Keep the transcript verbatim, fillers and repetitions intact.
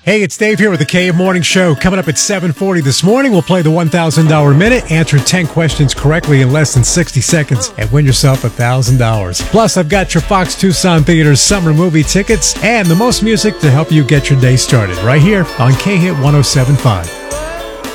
Hey, it's Dave here with the K Morning Show. Coming up at seven forty this morning, we'll play the one thousand dollars Minute, answer ten questions correctly in less than sixty seconds, and win yourself one thousand dollars. Plus, I've got your Fox Tucson Theater's summer movie tickets and the most music to help you get your day started right here on K-Hit one oh seven point five.